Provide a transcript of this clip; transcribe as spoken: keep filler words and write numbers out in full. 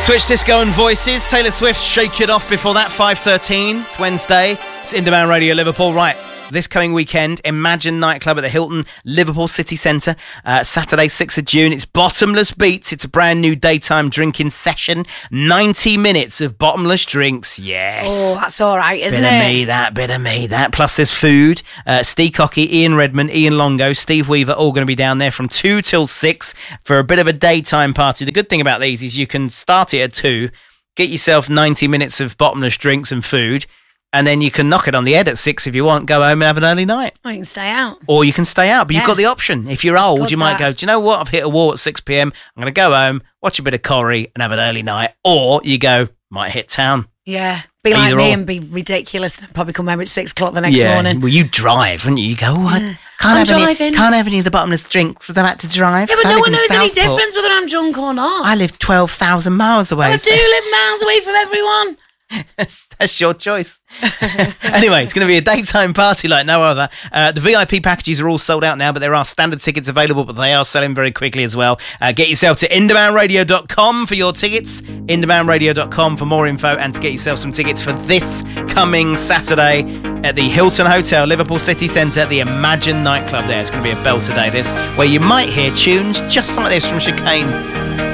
Switch Disco and Voices. Taylor Swift, Shake It Off before that, five thirteen. It's Wednesday. It's Indie Radio Liverpool. Right, this coming weekend, Imagine Nightclub at the Hilton, Liverpool City Centre. Uh, Saturday, sixth of June. It's Bottomless Beats. It's a brand new daytime drinking session. ninety minutes of bottomless drinks. Yes. Oh, that's all right, isn't bit it? Bit of me, that, bit of me, that. Plus there's food. Uh, Steve Cocky, Ian Redmond, Ian Longo, Steve Weaver, all going to be down there from two till six for a bit of a daytime party. The good thing about these is you can start it at two, get yourself ninety minutes of bottomless drinks and food, and then you can knock it on the head at six if you want, go home and have an early night. Or you can stay out. Or you can stay out, but Yeah. you've got the option. If you're It's old, good, you might that. go, do you know what? I've hit a wall at six p.m. I'm going to go home, watch a bit of Corrie and have an early night. Or you go, might hit town. Yeah. Be like Either me or. and be ridiculous and probably come home at six o'clock the next yeah. morning. Well, you drive, wouldn't you? You go, oh, I can't, I'm have any, driving. can't have any of the bottomless drinks because I'm about to drive. Yeah, but I no live one in knows any Southport. difference whether I'm drunk or not. I live twelve thousand miles away. I so- do live miles away from everyone. That's, that's your choice. Anyway, it's going to be a daytime party like no other. Uh, the V I P packages are all sold out now, but there are standard tickets available, but they are selling very quickly as well. Uh, get yourself to indieman radio dot com for your tickets, indieman radio dot com for more info, and to get yourself some tickets for this coming Saturday at the Hilton Hotel, Liverpool City Centre, the Imagine Nightclub there. It's going to be a belter day, this, where you might hear tunes just like this from Chicane.